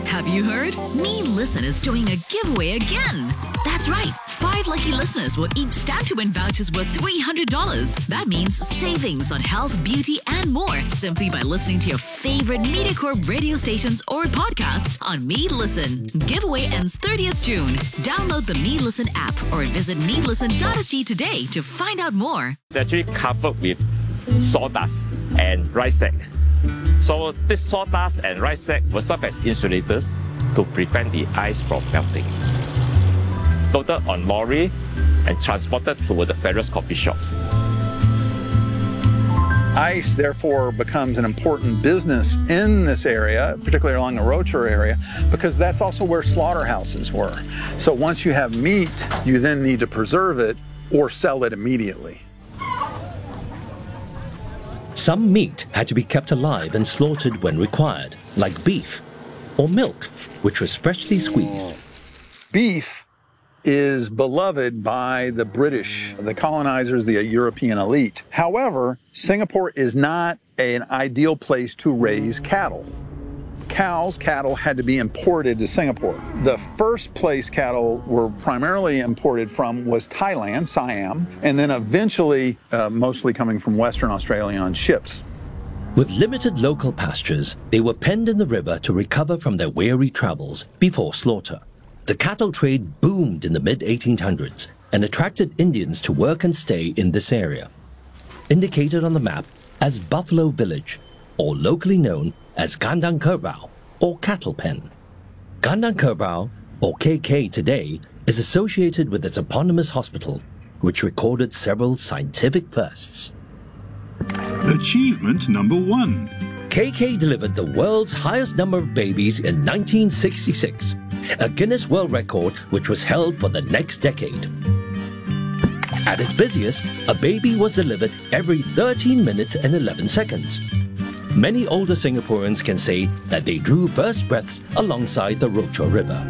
Have you heard? Me Listen is doing a giveaway again. That's right. 5 lucky listeners will each stand to win vouchers worth $300. That means savings on health, beauty, and more simply by listening to your favorite MediaCorp radio stations or podcasts on Me Listen. Giveaway ends 30th June. Download the Me Listen app or visit melisten.sg today to find out more. It's actually covered with sawdust and rice sack. So this sawdust and rice sack will serve as insulators to prevent the ice from melting. Loaded on lorry and transported to the various coffee shops. Ice, therefore, becomes an important business in this area, particularly along the Rochor area, because that's also where slaughterhouses were. So once you have meat, you then need to preserve it or sell it immediately. Some meat had to be kept alive and slaughtered when required, like beef or milk, which was freshly squeezed. Beef is beloved by the British, the colonizers, the European elite. However, Singapore is not an ideal place to raise cattle. Cattle had to be imported to Singapore. The first place cattle were primarily imported from was Thailand, Siam, and then eventually mostly coming from Western Australia on ships. With limited local pastures, they were penned in the river to recover from their weary travels before slaughter. The cattle trade boomed in the mid-1800s and attracted Indians to work and stay in this area. Indicated on the map as Buffalo Village, or locally known as Kandang Kerbau, or cattle pen. Kandang Kerbau, or KK today, is associated with its eponymous hospital, which recorded several scientific firsts. Achievement number 1. KK delivered the world's highest number of babies in 1966, a Guinness World Record which was held for the next decade. At its busiest, a baby was delivered every 13 minutes and 11 seconds. Many older Singaporeans can say that they drew first breaths alongside the Rochor River.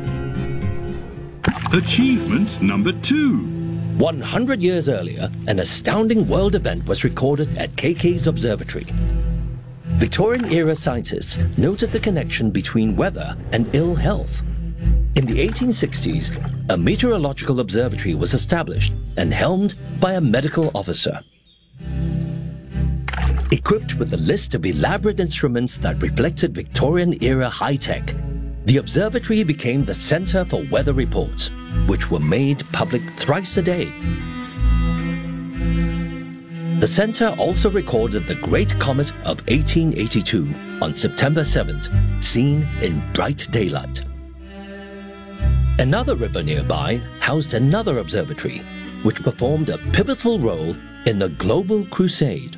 Achievement number 2. 100 years earlier, an astounding world event was recorded at KK's observatory. Victorian-era scientists noted the connection between weather and ill health. In the 1860s, a meteorological observatory was established and helmed by a medical officer. Equipped with a list of elaborate instruments that reflected Victorian-era high-tech, the observatory became the center for weather reports, which were made public thrice a day. The center also recorded the Great Comet of 1882 on September 7th, seen in bright daylight. Another river nearby housed another observatory, which performed a pivotal role in the global crusade.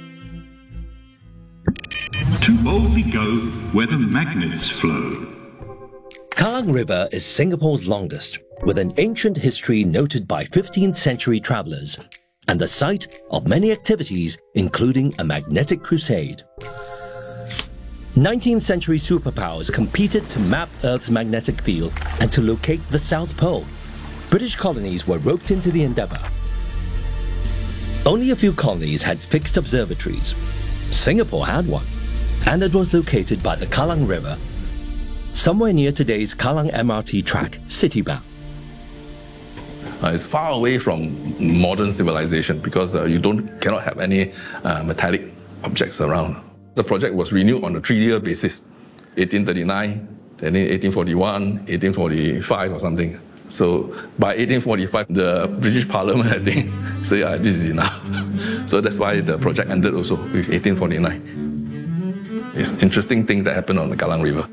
To boldly go where the magnets flow. Kallang River is Singapore's longest, with an ancient history noted by 15th century travelers, and the site of many activities, including a magnetic crusade. 19th century superpowers competed to map Earth's magnetic field and to locate the South Pole. British colonies were roped into the endeavor. Only a few colonies had fixed observatories. Singapore had one, and it was located by the Kallang River, somewhere near today's Kallang MRT track, Citybound. It's far away from modern civilization because you cannot have any metallic objects around. The project was renewed on a 3-year basis, 1839, then 1841, 1845 or something. So by 1845, the British Parliament had been say, this is enough. So that's why the project ended also with 1849. It's an interesting thing that happened on the Kallang River.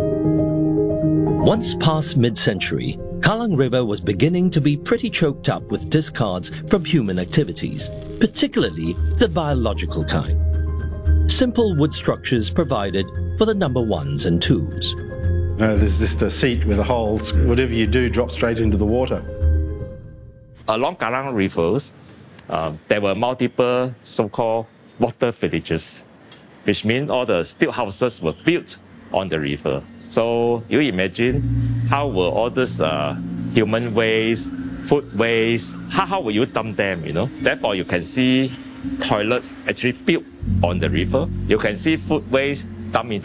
Once past mid-century, Kallang River was beginning to be pretty choked up with discards from human activities, particularly the biological kind. Simple wood structures provided for the number 1s and 2s. There's just a seat with the holes. Whatever you do drops straight into the water. Along Kallang rivers, there were multiple so-called water villages, which means all the stilt houses were built on the river. So you imagine how will all this human waste, food waste, how will you dump them, Therefore, you can see toilets actually built on the river. You can see food waste dumped into